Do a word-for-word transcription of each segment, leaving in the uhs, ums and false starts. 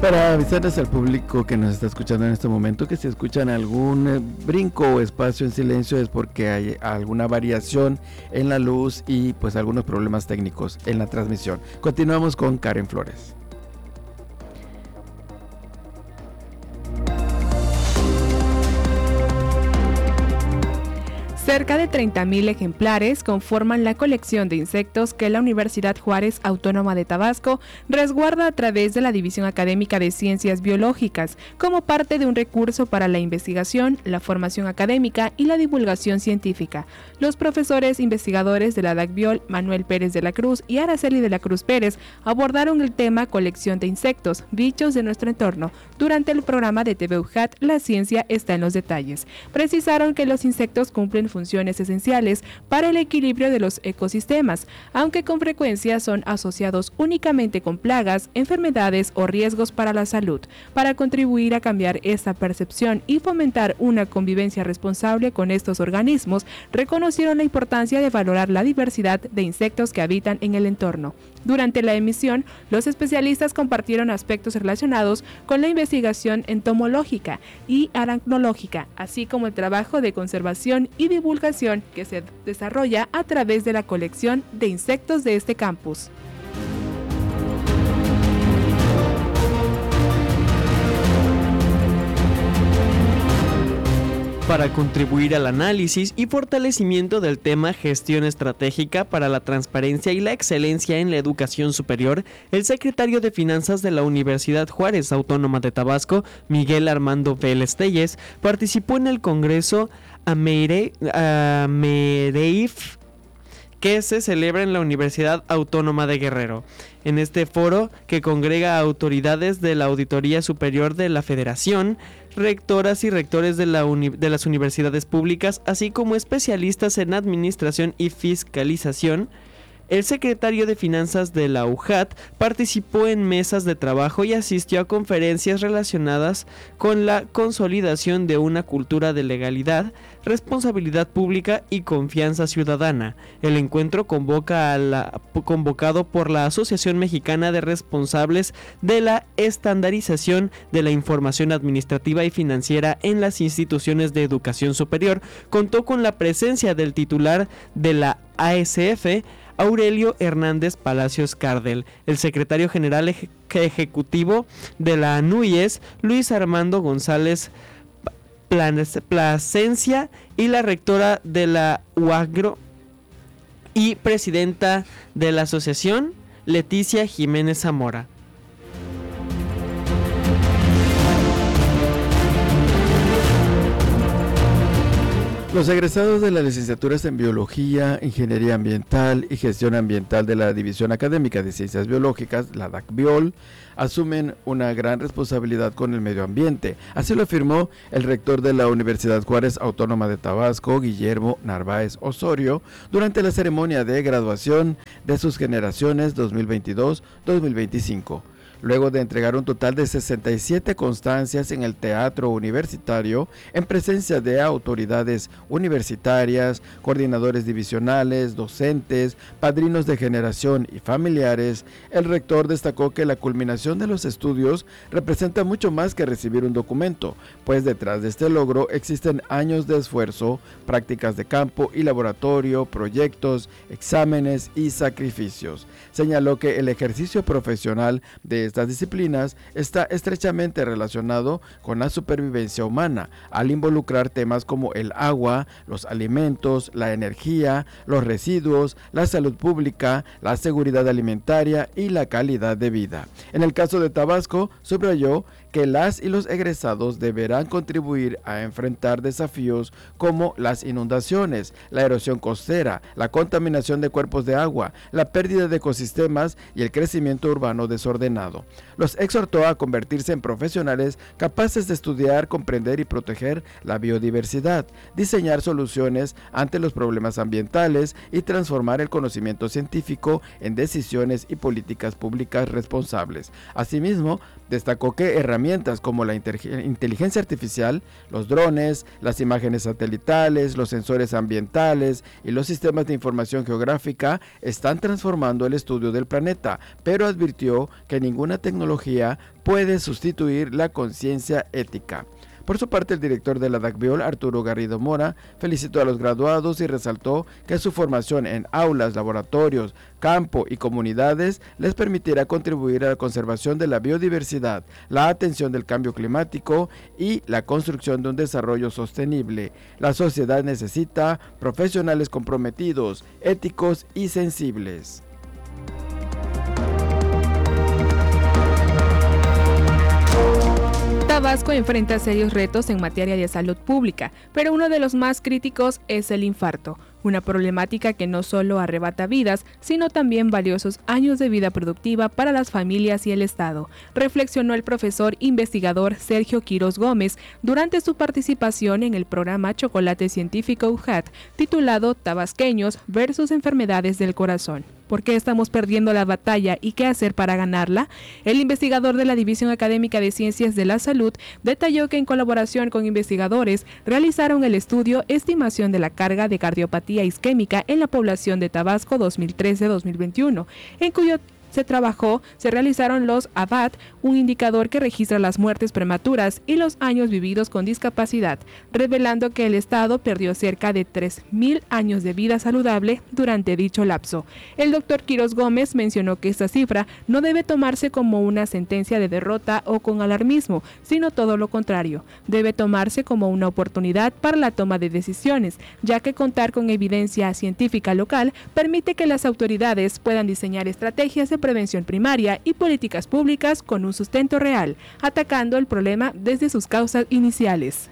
Para avisarles al público que nos está escuchando en este momento que si escuchan algún eh, brinco o espacio en silencio es porque hay alguna variación en la luz y pues algunos problemas técnicos en la transmisión. Continuamos con Karen Flores. Cerca de treinta mil ejemplares conforman la colección de insectos que la Universidad Juárez Autónoma de Tabasco resguarda a través de la División Académica de Ciencias Biológicas, como parte de un recurso para la investigación, la formación académica y la divulgación científica. Los profesores investigadores de la DACBiol, Manuel Pérez de la Cruz y Araceli de la Cruz Pérez, abordaron el tema colección de insectos, bichos de nuestro entorno, durante el programa de T V U J A T La Ciencia está en los detalles. Precisaron que los insectos cumplen funciones esenciales para el equilibrio de los ecosistemas, aunque con frecuencia son asociados únicamente con plagas, enfermedades o riesgos para la salud. Para contribuir a cambiar esta percepción y fomentar una convivencia responsable con estos organismos, reconocieron la importancia de valorar la diversidad de insectos que habitan en el entorno. Durante la emisión, los especialistas compartieron aspectos relacionados con la investigación entomológica y aracnológica, así como el trabajo de conservación y divulgación que se desarrolla a través de la colección de insectos de este campus. Para contribuir al análisis y fortalecimiento del tema gestión estratégica para la transparencia y la excelencia en la educación superior, el secretario de Finanzas de la Universidad Juárez Autónoma de Tabasco, Miguel Armando Vélez Telles, participó en el Congreso Ameire, Amereif que se celebra en la Universidad Autónoma de Guerrero. En este foro, que congrega a autoridades de la Auditoría Superior de la Federación, rectoras y rectores de, la uni- de las universidades públicas, así como especialistas en administración y fiscalización, el secretario de Finanzas de la U J A T participó en mesas de trabajo y asistió a conferencias relacionadas con la consolidación de una cultura de legalidad, responsabilidad pública y confianza ciudadana. El encuentro convoca a la, convocado por la Asociación Mexicana de Responsables de la Estandarización de la Información Administrativa y Financiera en las Instituciones de Educación Superior, contó con la presencia del titular de la A S F, Aurelio Hernández Palacios Cardel, el secretario general eje- ejecutivo de la A N U Y E S, Luis Armando González Plasencia, y la rectora de la U A G R O y presidenta de la asociación, Leticia Jiménez Zamora. Los egresados de las licenciaturas en Biología, Ingeniería Ambiental y Gestión Ambiental de la División Académica de Ciencias Biológicas, la DACBiol, asumen una gran responsabilidad con el medio ambiente. Así lo afirmó el rector de la Universidad Juárez Autónoma de Tabasco, Guillermo Narváez Osorio, durante la ceremonia de graduación de sus generaciones dos mil veintidós dos mil veinticinco. Luego de entregar un total de sesenta y siete constancias en el Teatro Universitario, en presencia de autoridades universitarias, coordinadores divisionales, docentes, padrinos de generación y familiares, el rector destacó que la culminación de los estudios representa mucho más que recibir un documento, pues detrás de este logro existen años de esfuerzo, prácticas de campo y laboratorio, proyectos, exámenes y sacrificios. Señaló que el ejercicio profesional de estas disciplinas está estrechamente relacionado con la supervivencia humana, al involucrar temas como el agua, los alimentos, la energía, los residuos, la salud pública, la seguridad alimentaria y la calidad de vida. En el caso de Tabasco, subrayó que las y los egresados deberán contribuir a enfrentar desafíos como las inundaciones, la erosión costera, la contaminación de cuerpos de agua, la pérdida de ecosistemas y el crecimiento urbano desordenado. Los exhortó a convertirse en profesionales capaces de estudiar, comprender y proteger la biodiversidad, diseñar soluciones ante los problemas ambientales y transformar el conocimiento científico en decisiones y políticas públicas responsables. Asimismo, destacó que herramientas herramientas como la inteligencia artificial, los drones, las imágenes satelitales, los sensores ambientales y los sistemas de información geográfica están transformando el estudio del planeta, pero advirtió que ninguna tecnología puede sustituir la conciencia ética. Por su parte, el director de la DACBIOL, Arturo Garrido Mora, felicitó a los graduados y resaltó que su formación en aulas, laboratorios, campo y comunidades les permitirá contribuir a la conservación de la biodiversidad, la atención del cambio climático y la construcción de un desarrollo sostenible. La sociedad necesita profesionales comprometidos, éticos y sensibles. Tabasco enfrenta serios retos en materia de salud pública, pero uno de los más críticos es el infarto, una problemática que no solo arrebata vidas, sino también valiosos años de vida productiva para las familias y el Estado, reflexionó el profesor investigador Sergio Quiroz Gómez durante su participación en el programa Chocolate Científico U J A T, titulado Tabasqueños versus Enfermedades del Corazón. ¿Por qué estamos perdiendo la batalla y qué hacer para ganarla? El investigador de la División Académica de Ciencias de la Salud detalló que en colaboración con investigadores realizaron el estudio Estimación de la carga de cardiopatía isquémica en la población de Tabasco dos mil trece a dos mil veintiuno, en cuyo se trabajó, se realizaron los A B A T, un indicador que registra las muertes prematuras y los años vividos con discapacidad, revelando que el Estado perdió cerca de tres mil años de vida saludable durante dicho lapso. El doctor Quiroz Gómez mencionó que esta cifra no debe tomarse como una sentencia de derrota o con alarmismo, sino todo lo contrario. Debe tomarse como una oportunidad para la toma de decisiones, ya que contar con evidencia científica local permite que las autoridades puedan diseñar estrategias de prevención primaria y políticas públicas con un sustento real, atacando el problema desde sus causas iniciales.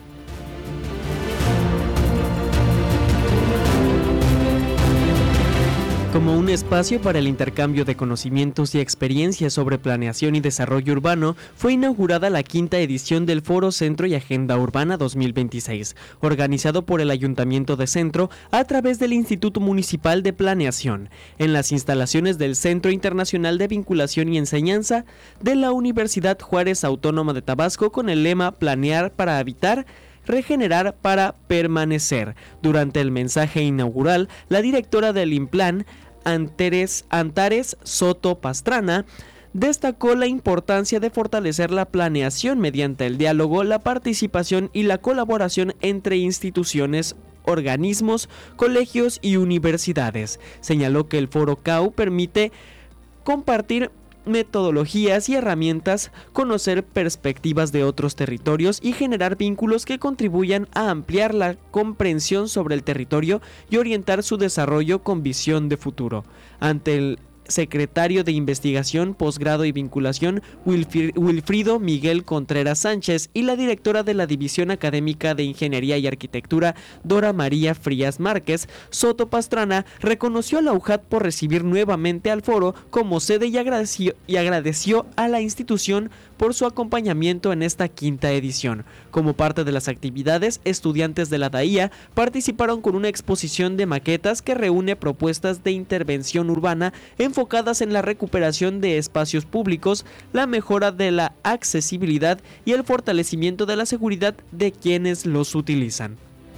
Como un espacio para el intercambio de conocimientos y experiencias sobre planeación y desarrollo urbano, fue inaugurada la quinta edición del Foro Centro y Agenda Urbana dos mil veintiséis, organizado por el Ayuntamiento de Centro a través del Instituto Municipal de Planeación, en las instalaciones del Centro Internacional de Vinculación y Enseñanza de la Universidad Juárez Autónoma de Tabasco, con el lema Planear para Habitar, regenerar para permanecer. Durante el mensaje inaugural, la directora del INPLAN, Antares, Antares Soto Pastrana, destacó la importancia de fortalecer la planeación mediante el diálogo, la participación y la colaboración entre instituciones, organismos, colegios y universidades. Señaló que el Foro C A U permite compartir metodologías y herramientas, conocer perspectivas de otros territorios y generar vínculos que contribuyan a ampliar la comprensión sobre el territorio y orientar su desarrollo con visión de futuro. Ante el secretario de Investigación, Posgrado y Vinculación, Wilfrido Miguel Contreras Sánchez, y la directora de la División Académica de Ingeniería y Arquitectura, Dora María Frías Márquez, Soto Pastrana reconoció a la U J A T por recibir nuevamente al foro como sede y agradeció, y agradeció a la institución por su acompañamiento en esta quinta edición. Como parte de las actividades, estudiantes de la D A I A participaron con una exposición de maquetas que reúne propuestas de intervención urbana enfocadas en la recuperación de espacios públicos, la mejora de la accesibilidad y el fortalecimiento de la seguridad de quienes los utilizan.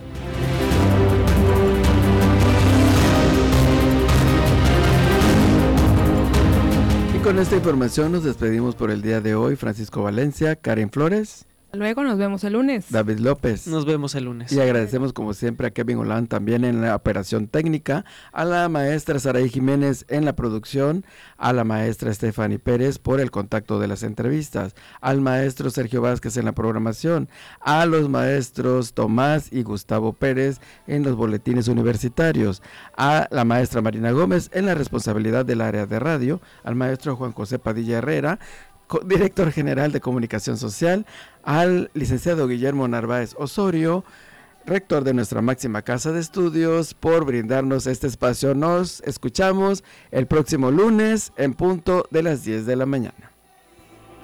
Con esta información nos despedimos por el día de hoy. Francisco Valencia, Karen Flores. Luego nos vemos el lunes. David López. Nos vemos el lunes. Y agradecemos como siempre a Kevin Holland también en la operación técnica, a la maestra Saraí Jiménez en la producción, a la maestra Stephanie Pérez por el contacto de las entrevistas, al maestro Sergio Vázquez en la programación, a los maestros Tomás y Gustavo Pérez en los boletines universitarios, a la maestra Marina Gómez en la responsabilidad del área de radio, al maestro Juan José Padilla Herrera, director general de Comunicación Social, al licenciado Guillermo Narváez Osorio, rector de nuestra máxima casa de estudios, por brindarnos este espacio. Nos escuchamos el próximo lunes en punto de las diez de la mañana.